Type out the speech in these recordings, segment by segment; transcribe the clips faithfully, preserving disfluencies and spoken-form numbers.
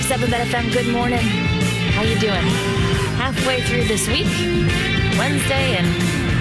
seven Ben F M, good morning. How you doing? Halfway through this week, Wednesday, and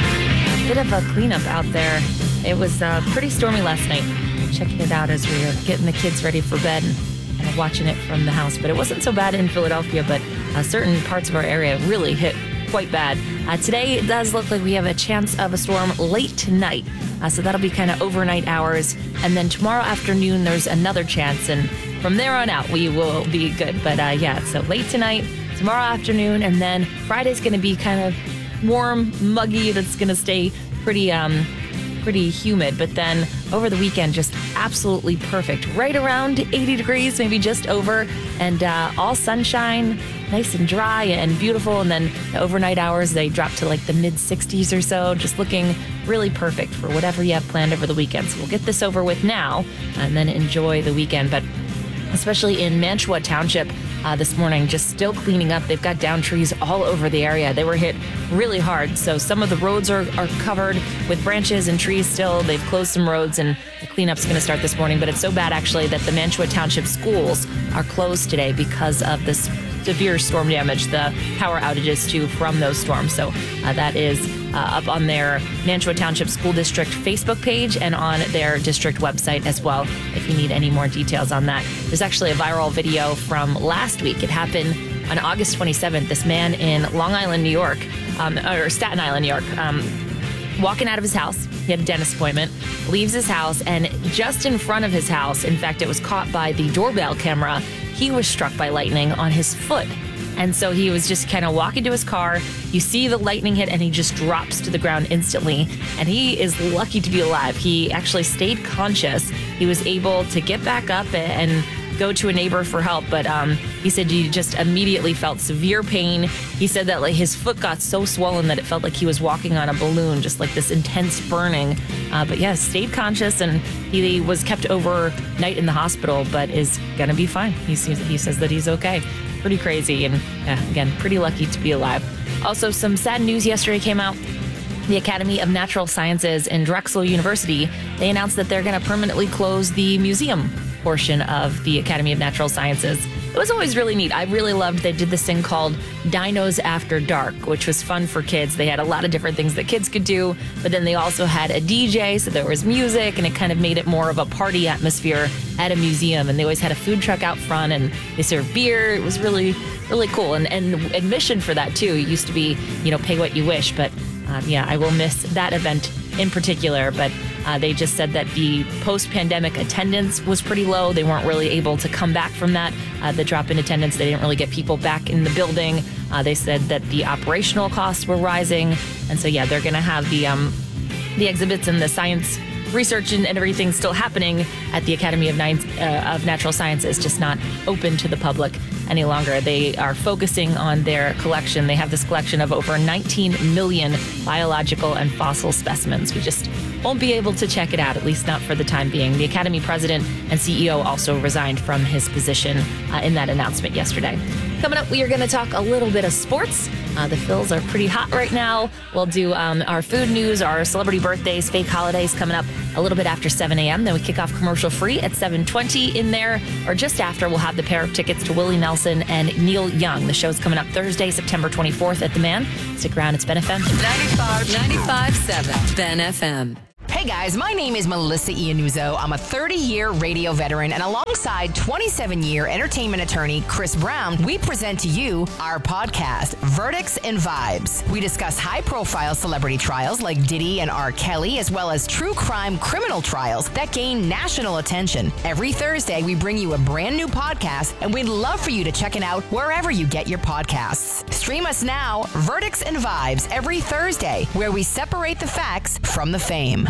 a bit of a cleanup out there. It was uh, pretty stormy last night. Checking it out as we were getting the kids ready for bed and kind of watching it from the house. But it wasn't so bad in Philadelphia, but uh, certain parts of our area really hit quite bad. Uh, today, it does look like we have a chance of a storm late tonight. Uh, so that'll be kind of overnight hours. And then tomorrow afternoon, there's another chance. And from there on out, we will be good. But uh, yeah, so late tonight, tomorrow afternoon, and then Friday's going to be kind of warm, muggy. That's going to stay pretty, um, pretty humid. But then over the weekend, just absolutely perfect. Right around eighty degrees, maybe just over. And uh, all sunshine, nice and dry and beautiful. And then the overnight hours, they drop to like the mid sixties or so, just looking really perfect for whatever you have planned over the weekend. So we'll get this over with now and then enjoy the weekend. But especially in Mantua Township uh, this morning, just still cleaning up. They've got down trees all over the area. They were hit really hard. So some of the roads are, are covered with branches and trees still. They've closed some roads and the cleanup's going to start this morning. But it's so bad, actually, that the Mantua Township schools are closed today because of this severe storm damage, the power outages too from those storms. So uh, that is uh, up on their Mantua Township School District Facebook page and on their district website as well, if you need any more details on that. There's actually a viral video from last week. It happened on August twenty-seventh. This man in Long Island, New York, um, or Staten Island, New York, um, walking out of his house. He had a dentist appointment, leaves his house, and just in front of his house, in fact, it was caught by the doorbell camera, he was struck by lightning on his foot. And so he was just kind of walking to his car. You see the lightning hit and he just drops to the ground instantly. And he is lucky to be alive. He actually stayed conscious. He was able to get back up and go to a neighbor for help. But um, he said he just immediately felt severe pain. He said that like his foot got so swollen that it felt like he was walking on a balloon, just like this intense burning. Uh, but yeah, stayed conscious and he was kept overnight in the hospital, but is going to be fine. He, seems, he says that he's okay. Pretty crazy. And yeah, again, pretty lucky to be alive. Also, some sad news yesterday came out. The Academy of Natural Sciences in Drexel University, they announced that they're going to permanently close the museum portion of the Academy of Natural Sciences. It was always really neat. I really loved they did this thing called Dinos After Dark, which was fun for kids. They had a lot of different things that kids could do, but then they also had a D J, so there was music, and it kind of made it more of a party atmosphere at a museum. And they always had a food truck out front, and they served beer. It was really, really cool. And, and admission for that, too. It used to be, you know, pay what you wish. But, um, yeah, I will miss that event in particular. But Uh, they just said that the post-pandemic attendance was pretty low. They weren't really able to come back from that. Uh, the drop in attendance, they didn't really get people back in the building. Uh, they said that the operational costs were rising. And so, yeah, they're going to have the um, the exhibits and the science research and, and everything still happening at the Academy of, Nine, uh, of Natural Sciences, just not open to the public any longer. They are focusing on their collection. They have this collection of over nineteen million biological and fossil specimens. We just won't be able to check it out, at least not for the time being. The Academy president and C E O also resigned from his position uh, in that announcement yesterday. Coming up, we are going to talk a little bit of sports. Uh, the Phils are pretty hot right now. We'll do um, our food news, our celebrity birthdays, fake holidays coming up a little bit after seven a.m. Then we kick off commercial free at seven twenty in there, or just after, we'll have the pair of tickets to Willie Nelson and Neil Young. The show's coming up Thursday, September twenty-fourth at the Man. Stick around, it's Ben F M. ninety-five, ninety-five point seven Ben F M. Hey guys, my name is Melissa Iannuzzo. I'm a thirty-year radio veteran, and alongside twenty-seven-year entertainment attorney Chris Brown, we present to you our podcast, Verdicts and Vibes. We discuss high-profile celebrity trials like Diddy and R. Kelly, as well as true crime criminal trials that gain national attention. Every Thursday, we bring you a brand new podcast, and we'd love for you to check it out wherever you get your podcasts. Stream us now, Verdicts and Vibes, every Thursday, where we separate the facts from the fame.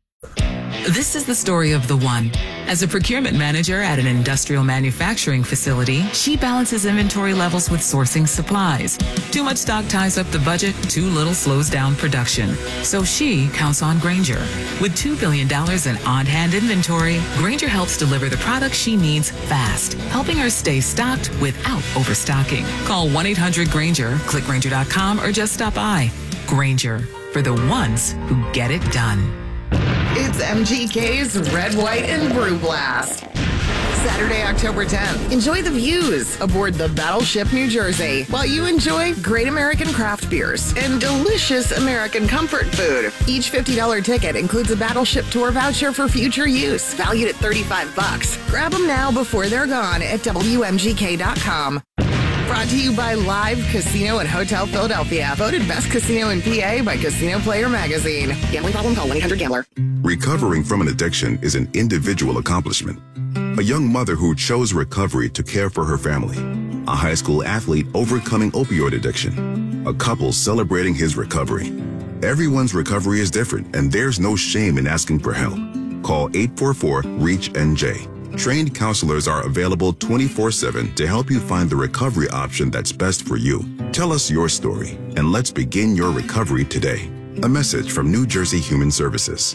This is the story of the one. As a procurement manager at an industrial manufacturing facility, she balances inventory levels with sourcing supplies. Too much stock ties up the budget, too little slows down production. So she counts on Grainger. With two billion dollars in on-hand inventory, Grainger helps deliver the products she needs fast, helping her stay stocked without overstocking. Call one eight hundred Grainger, click Grainger dot com, or just stop by. Grainger, for the ones who get it done. It's M G K's Red, White, and Brew Blast. Saturday, October tenth. Enjoy the views aboard the Battleship New Jersey while you enjoy great American craft beers and delicious American comfort food. Each fifty dollars ticket includes a Battleship tour voucher for future use, valued at thirty-five bucks. Grab them now before they're gone at W M G K dot com. Brought to you by Live Casino and Hotel Philadelphia. Voted best casino in P A by Casino Player Magazine. Gambling problem? Call one eight hundred gambler. Recovering from an addiction is an individual accomplishment. A young mother who chose recovery to care for her family. A high school athlete overcoming opioid addiction. A couple celebrating his recovery. Everyone's recovery is different, and there's no shame in asking for help. Call eight four four, REACH N J. Trained counselors are available twenty-four seven to help you find the recovery option that's best for you. Tell us your story, and let's begin your recovery today. A message from New Jersey Human Services.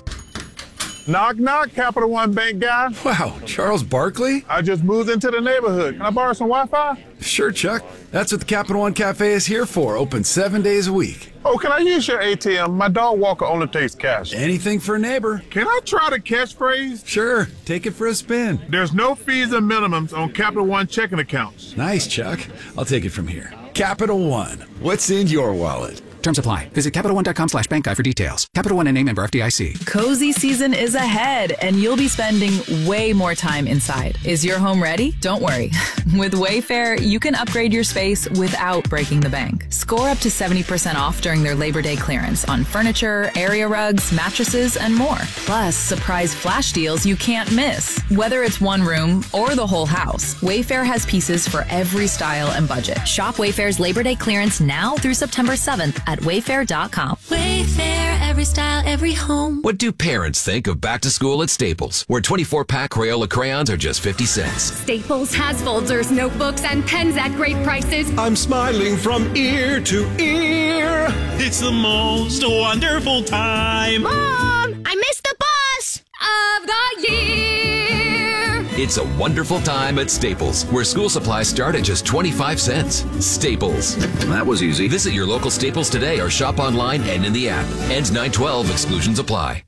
Knock, knock, Capital One Bank guy. Wow, Charles Barkley? I just moved into the neighborhood. Can I borrow some Wi-Fi? Sure, Chuck. That's what the Capital One Cafe is here for. Open seven days a week. Oh, can I use your A T M? My dog Walker only takes cash. Anything for a neighbor. Can I try the catchphrase? Sure. Take it for a spin. There's no fees and minimums on Capital One checking accounts. Nice, Chuck. I'll take it from here. Capital One. What's in your wallet? Terms apply. Visit Capital One dot com slash bank guide for details. Capital One N A member F D I C. Cozy season is ahead, and you'll be spending way more time inside. Is your home ready? Don't worry. With Wayfair, you can upgrade your space without breaking the bank. Score up to seventy percent off during their Labor Day clearance on furniture, area rugs, mattresses, and more. Plus, surprise flash deals you can't miss. Whether it's one room or the whole house, Wayfair has pieces for every style and budget. Shop Wayfair's Labor Day clearance now through September seventh at wayfair dot com. Wayfair, every style, every home. What do parents think of back to school at Staples, where twenty-four pack Crayola crayons are just fifty cents? Staples has folders, notebooks, and pens at great prices. I'm smiling from ear to ear. It's the most wonderful time. Mom, I missed the bus of the year. It's a wonderful time at Staples, where school supplies start at just twenty-five cents. Staples. That was easy. Visit your local Staples today or shop online and in the app. Ends nine twelve. Exclusions apply.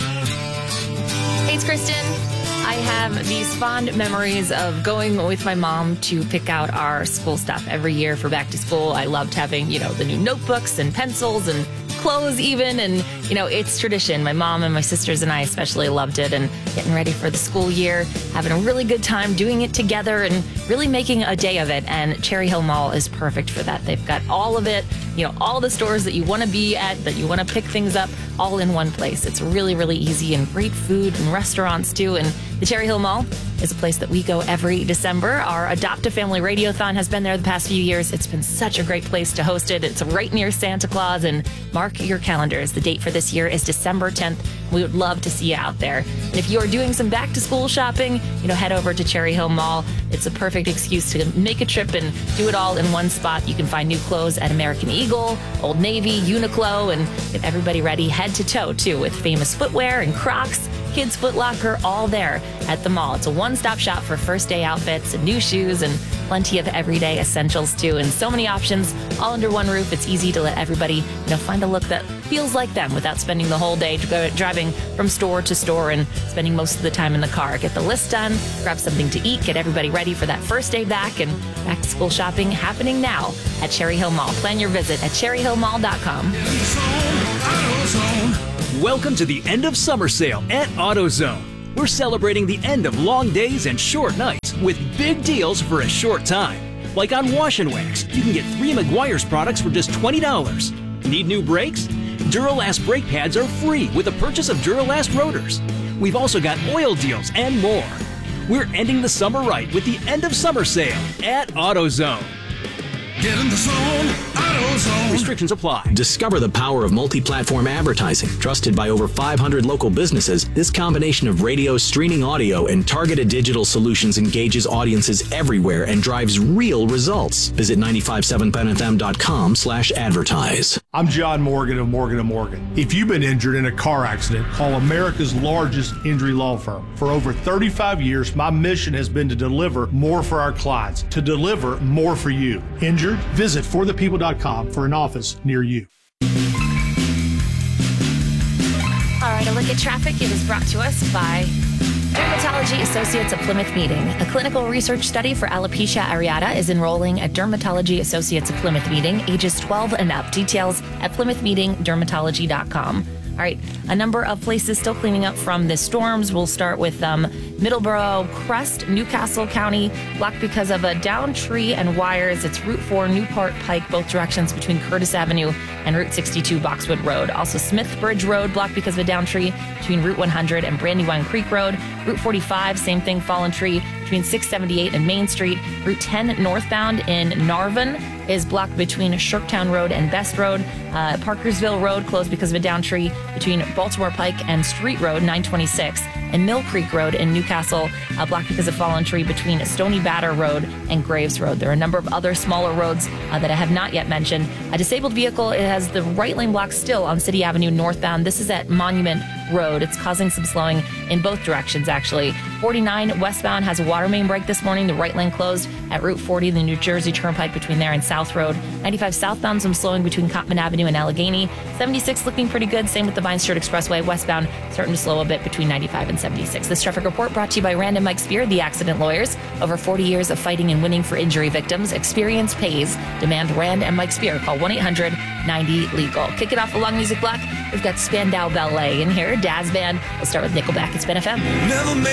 Hey, it's Kristen. I have these fond memories of going with my mom to pick out our school stuff every year for back to school. I loved having, you know, the new notebooks and pencils and clothes even, and you know, it's tradition. My mom and my sisters and I especially loved it, and getting ready for the school year, having a really good time doing it together and really making a day of it. And Cherry Hill Mall is perfect for that. They've got all of it, you know, all the stores that you want to be at, that you want to pick things up, all in one place. It's really, really easy, and great food and restaurants too. And the Cherry Hill Mall is a place that we go every December. Our Adopt a Family Radiothon has been there the past few years. It's been such a great place to host it. It's right near Santa Claus, and mark your calendars. The date for this year is December tenth. We would love to see you out there. And if you're doing some back to school shopping, you know, head over to Cherry Hill Mall. It's a perfect excuse to make a trip and do it all in one spot. You can find new clothes at American Eagle, Old Navy, Uniqlo, and get everybody ready head to toe too, with famous footwear and Crocs, Kids Foot Locker, all there at the mall. It's a one-stop shop for first day outfits and new shoes and plenty of everyday essentials too, and so many options all under one roof. It's easy to let everybody, you know, find a look that feels like them without spending the whole day driving from store to store and spending most of the time in the car. Get the list done, grab something to eat, get everybody ready for that first day back, and back to school shopping happening now at Cherry Hill Mall. Plan your visit at cherry hill mall dot com. Welcome to the end of summer sale at AutoZone. We're celebrating the end of long days and short nights with big deals for a short time. Like on Wash and Wax, you can get three Meguiar's products for just twenty dollars. Need new brakes? Duralast brake pads are free with the purchase of Duralast rotors. We've also got oil deals and more. We're ending the summer right with the end of summer sale at AutoZone. Get in the zone, AutoZone. Restrictions apply. Discover the power of multi-platform advertising. Trusted by over five hundred local businesses, this combination of radio, streaming audio, and targeted digital solutions engages audiences everywhere and drives real results. Visit nine five seven ben f m dot com slash advertise. I'm John Morgan of Morgan and Morgan. If you've been injured in a car accident, call America's largest injury law firm. For over thirty-five years, my mission has been to deliver more for our clients, to deliver more for you. Injured? Visit for the people dot com for an office near you. All right, a look at traffic. It is brought to us by Dermatology Associates of Plymouth meeting. A clinical research study for alopecia areata is enrolling at Dermatology Associates of Plymouth meeting, ages twelve and up. Details at plymouth meeting dermatology dot com. All right, a number of places still cleaning up from the storms. We'll start with um, Middleborough, Crest, Newcastle County, blocked because of a downed tree and wires. It's Route four, Newport Pike, both directions between Curtis Avenue and Route sixty-two, Boxwood Road. Also, Smith Bridge Road, blocked because of a downed tree between Route one hundred and Brandywine Creek Road. Route forty-five, same thing, fallen tree between six seventy-eight and Main Street. Route ten northbound in Narvin is blocked between Shirktown Road and Best Road. Uh, Parkersville Road closed because of a downed tree between Baltimore Pike and Street Road, nine twenty-six. And Mill Creek Road in Newcastle, uh, blocked because of fallen tree between Stony Batter Road and Graves Road. There are a number of other smaller roads uh, that I have not yet mentioned. A disabled vehicle, it has the right lane blocked still on City Avenue northbound. This is at Monument Road. It's causing some slowing in both directions, actually. forty-nine westbound has a water main break this morning. The right lane closed at Route forty, the New Jersey Turnpike between there and South Road. ninety-five southbound, some slowing between Cottman Avenue and Allegheny. seventy-six looking pretty good. Same with the Vine Street Expressway westbound, starting to slow a bit between ninety-five and seventy-six. This traffic report brought to you by Rand and Mike Spear, the accident lawyers. Over forty years of fighting and winning for injury victims. Experience pays. Demand Rand and Mike Spear. Call one eight hundred ninety legal. Kick it off the long music block. We've got Spandau Ballet in here. Daz Band. We'll start with Nickelback. It's Ben F M. Never made